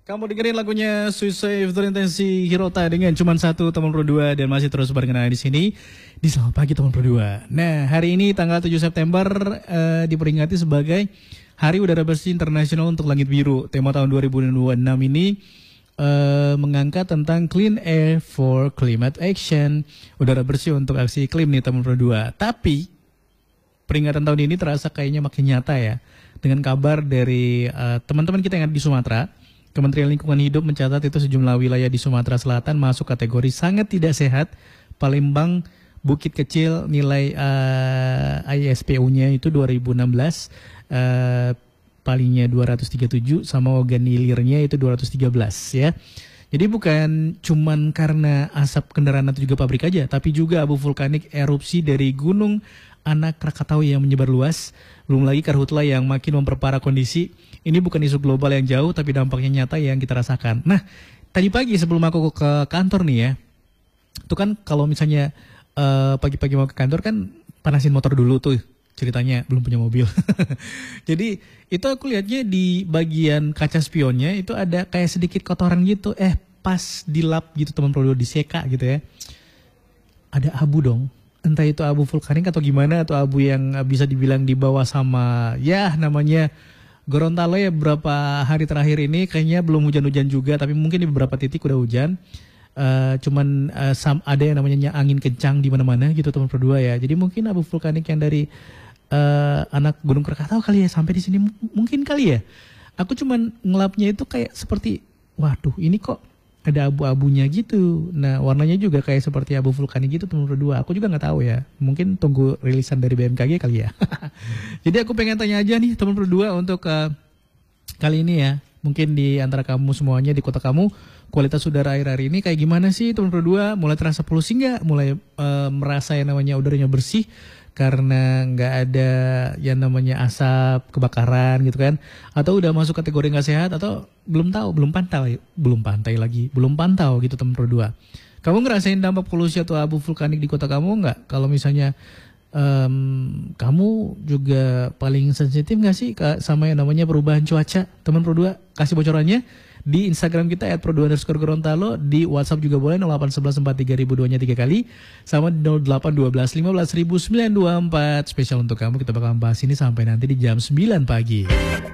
Kamu dengerin lagunya Suicide Intensi Hirota dengan cuma satu teman pro 2 dan masih terus barengan di sini di Selamat Pagi Teman Pro 2. Nah, hari ini tanggal 7 September diperingati sebagai Hari Udara Bersih Internasional untuk Langit Biru. Tema tahun 2026 ini mengangkat tentang Clean Air for Climate Action, udara bersih untuk aksi iklim nih Teman Pro 2. Tapi peringatan tahun ini terasa kayaknya makin nyata ya, dengan kabar dari teman-teman kita yang ada di Sumatera. Kementerian Lingkungan Hidup mencatat itu sejumlah wilayah di Sumatera Selatan masuk kategori sangat tidak sehat. Palembang, Bukit Kecil, nilai ISPU-nya itu 2016, palingnya 237, sama Ogan Ilirnya itu 213 ya. Jadi bukan cuman karena asap kendaraan atau juga pabrik aja, tapi juga abu vulkanik erupsi dari Gunung Anak Krakatau yang menyebar luas. Belum lagi karhutla yang makin memperparah kondisi. Ini bukan isu global yang jauh, tapi dampaknya nyata yang kita rasakan. Nah, tadi pagi sebelum aku ke kantor nih ya, itu kan kalau misalnya pagi-pagi mau ke kantor kan panasin motor dulu tuh ceritanya, belum punya mobil. Jadi itu aku lihatnya di bagian kaca spionnya itu ada kayak sedikit kotoran gitu. Pas dilap gitu teman produk diseka gitu ya. Ada abu dong. Entah itu abu vulkanik atau gimana, atau abu yang bisa dibilang dibawa sama ya namanya Gorontalo ya. Beberapa hari terakhir ini kayaknya belum hujan-hujan juga, tapi mungkin di beberapa titik udah hujan. Cuman ada yang namanya angin kencang di mana-mana gitu teman berdua ya. Jadi mungkin abu vulkanik yang dari anak Gunung Krakatau kali ya sampai di sini mungkin kali ya. Aku cuman ngelapnya itu kayak seperti waduh ini kok ada abu-abunya gitu. Nah warnanya juga kayak seperti abu vulkanik gitu teman berdua. Aku juga nggak tahu ya. Mungkin tunggu rilisan dari BMKG kali ya. Jadi aku pengen tanya aja nih teman berdua untuk kali ini ya. Mungkin di antara kamu semuanya di kota kamu, kualitas udara akhir-akhir ini kayak gimana sih teman berdua? Mulai terasa polusi nggak? Mulai merasa yang namanya udaranya bersih karena nggak ada yang namanya asap kebakaran gitu kan? Atau udah masuk kategori nggak sehat? Atau belum tahu, belum pantau gitu teman berdua. Kamu ngerasain dampak polusi atau abu vulkanik di kota kamu nggak? Kalau misalnya kamu juga paling sensitif nggak sih sama yang namanya perubahan cuaca? Teman Pro 2 kasih bocorannya di Instagram kita @pro2_Gorontalo, di WhatsApp juga boleh 081143.002 3 kali, sama 0812150924. Spesial untuk kamu, kita bakal bahas ini sampai nanti di jam 9 pagi.